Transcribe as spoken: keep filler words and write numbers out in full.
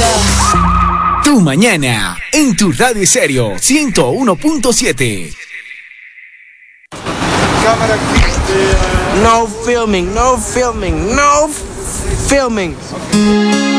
Tu mañana, en tu radio serio, ciento uno punto siete. Cámara No filming, no filming, no filming.